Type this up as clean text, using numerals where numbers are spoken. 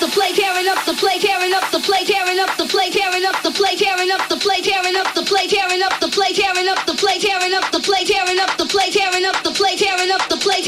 play, tearing up the play, tearing up the play, tearing up the play, tearing up the play, tearing up the play, tearing up the play, tearing up the play, tearing up the play, tearing up the play, tearing up the play, tearing up the play, tearing up the play, tearing up the play.